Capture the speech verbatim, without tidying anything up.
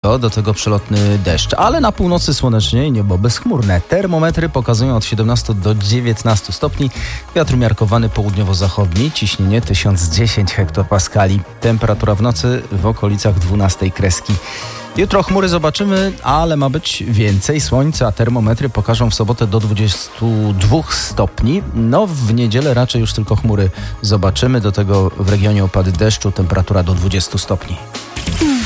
słoneczko, do tego przelotny deszcz, ale na północy słonecznie i niebo bezchmurne. Termometry pokazują od siedemnastu do dziewiętnastu stopni. Wiatr umiarkowany południowo-zachodni, ciśnienie tysiąc dziesięć hektopaskali. Temperatura w nocy w okolicach dwunastej kreski. Jutro chmury zobaczymy, ale ma być więcej słońca. Termometry pokażą w sobotę do dwudziestu dwóch stopni. No w niedzielę raczej już tylko chmury zobaczymy. Do tego w regionie opady deszczu, temperatura do dwudziestu stopni.